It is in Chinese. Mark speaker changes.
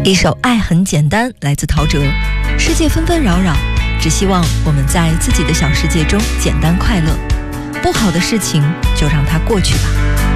Speaker 1: 一首《爱很简单》来自陶喆。世界纷纷扰扰，只希望我们在自己的小世界中简单快乐。不好的事情就让它过去吧。